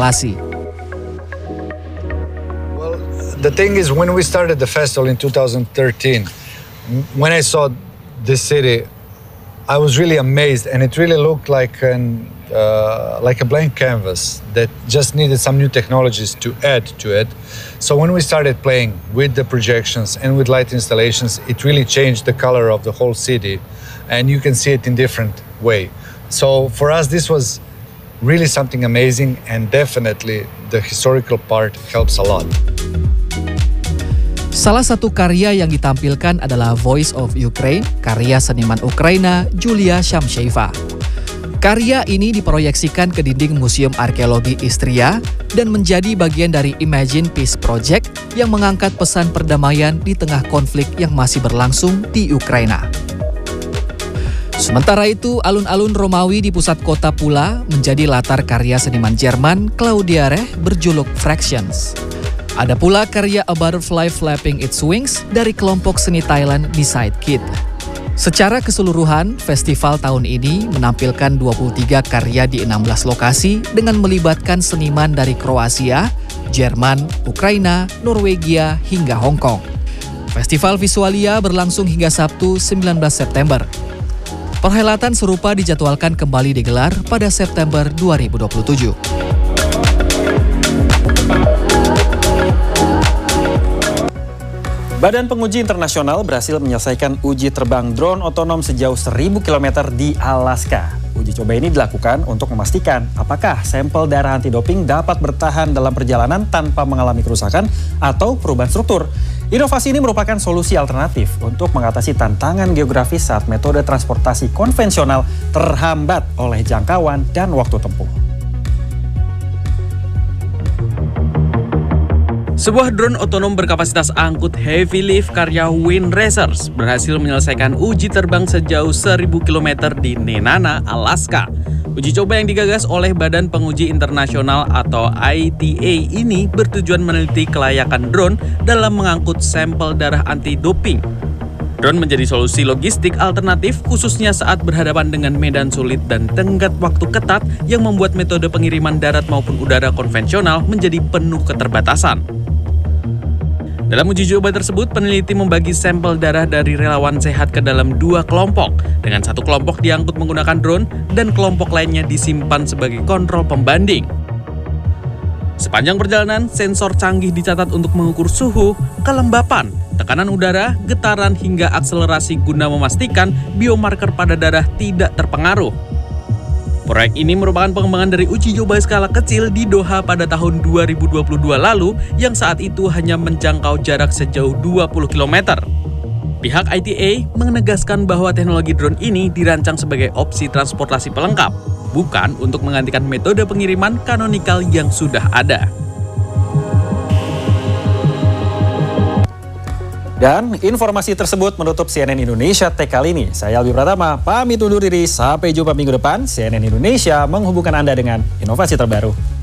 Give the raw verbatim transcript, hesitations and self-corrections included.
instalasi. Well, the thing is, when we started the festival in two thousand thirteen, when I saw this city, I was really amazed, and it really looked like an uh, like a blank canvas that just needed some new technologies to add to it. So when we started playing with the projections and with light installations, it really changed the color of the whole city, and you can see it in different way. So for us, this was really something amazing, and definitely the historical part helps a lot. Salah satu karya yang ditampilkan adalah Voice of Ukraine, karya seniman Ukraina Julia Shamsheva. Karya ini diproyeksikan ke dinding Museum Arkeologi Istria dan menjadi bagian dari Imagine Peace Project yang mengangkat pesan perdamaian di tengah konflik yang masih berlangsung di Ukraina. Sementara itu, alun-alun Romawi di pusat kota pula menjadi latar karya seniman Jerman Claudia Reh berjuluk Fractions. Ada pula karya A Butterfly Flapping Its Wings dari kelompok seni Thailand Beside Kid. Secara keseluruhan, festival tahun ini menampilkan dua puluh tiga karya di enam belas lokasi dengan melibatkan seniman dari Kroasia, Jerman, Ukraina, Norwegia, hingga Hong Kong. Festival Visualia berlangsung hingga Sabtu sembilan belas September. Perhelatan serupa dijadwalkan kembali digelar pada September dua ribu dua puluh tujuh. Badan Penguji Internasional berhasil menyelesaikan uji terbang drone otonom sejauh seribu kilometer di Alaska. Uji coba ini dilakukan untuk memastikan apakah sampel darah antidoping dapat bertahan dalam perjalanan tanpa mengalami kerusakan atau perubahan struktur. Inovasi ini merupakan solusi alternatif untuk mengatasi tantangan geografis saat metode transportasi konvensional terhambat oleh jangkauan dan waktu tempuh. Sebuah drone otonom berkapasitas angkut heavy lift karya Wind Racers berhasil menyelesaikan uji terbang sejauh seribu kilometer di Nenana, Alaska. Uji coba yang digagas oleh Badan Penguji Internasional atau I T A ini bertujuan meneliti kelayakan drone dalam mengangkut sampel darah anti-doping. Drone menjadi solusi logistik alternatif khususnya saat berhadapan dengan medan sulit dan tenggat waktu ketat yang membuat metode pengiriman darat maupun udara konvensional menjadi penuh keterbatasan. Dalam uji coba tersebut, peneliti membagi sampel darah dari relawan sehat ke dalam dua kelompok, dengan satu kelompok diangkut menggunakan drone dan kelompok lainnya disimpan sebagai kontrol pembanding. Sepanjang perjalanan, sensor canggih dicatat untuk mengukur suhu, kelembapan, tekanan udara, getaran, hingga akselerasi guna memastikan biomarker pada darah tidak terpengaruh. Proyek ini merupakan pengembangan dari uji coba skala kecil di Doha pada tahun dua ribu dua puluh dua lalu yang saat itu hanya menjangkau jarak sejauh dua puluh kilometer. Pihak I T A menegaskan bahwa teknologi drone ini dirancang sebagai opsi transportasi pelengkap, bukan untuk menggantikan metode pengiriman kanonikal yang sudah ada. Dan informasi tersebut menutup C N N Indonesia Tech kali ini. Saya Albi Pratama, pamit undur diri. Sampai jumpa minggu depan. C N N Indonesia menghubungkan Anda dengan inovasi terbaru.